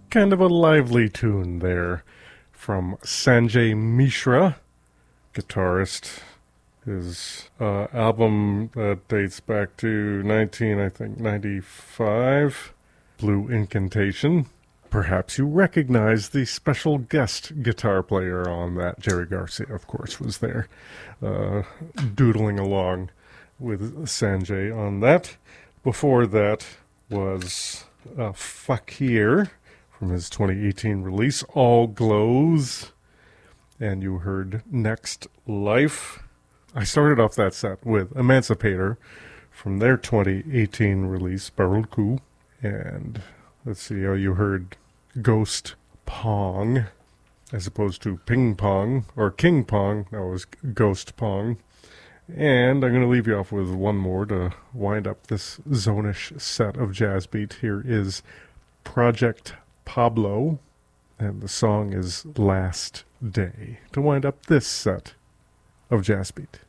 Kind of a lively tune there from Sanjay Mishra, guitarist. His album that dates back to 95, Blue Incantation. Perhaps you recognize the special guest guitar player on that. Jerry Garcia, of course, was there, doodling along with Sanjay on that. Before that was Fakir from his 2018 release, All Glows. And you heard Next Life. I started off that set with Emancipator from their 2018 release, Baruku. And let's see, you heard Ghost Pong as opposed to Ping Pong or King Pong. That was Ghost Pong. And I'm going to leave you off with one more to wind up this zone-ish set of jazz beat. Here is Project Pablo, and the song is Last Day, to wind up this set of jazz beat.